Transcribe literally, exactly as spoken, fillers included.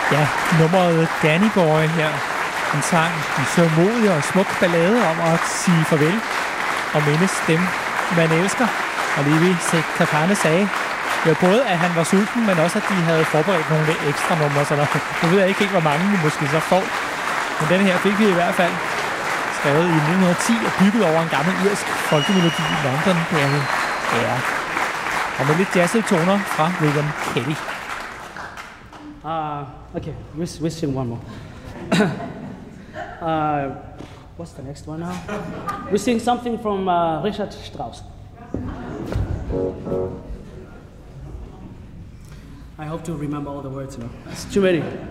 Ja, nummeret Danny Boy her. En sang, en sørgmodig og smuk ballade om at sige farvel og mindes dem, man elsker. Og Levi Sektafane sagde jo både, at han var sulten, men også, at de havde forberedt nogle ekstra numre. Så der, nu ved jeg ikke helt, hvor mange vi måske så får. Men den her fik vi i hvert fald skrevet i nitten ti og bygget over en gammel irsk folkemelodi i London. Ja. Og med lidt jazzede toner fra William Kelly. Uh, okay, we'll, we'll sing one more. uh, what's the next one now? We sing something from uh, Richard Strauss. I hope to remember all the words now. It's too many.